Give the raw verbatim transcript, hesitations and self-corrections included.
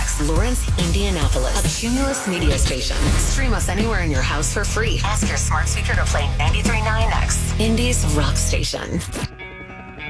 Next, Lawrence, Indianapolis, a Cumulus media station. Stream us anywhere in your house for free. Ask your smart speaker to play ninety-three point nine X, Indy's rock station.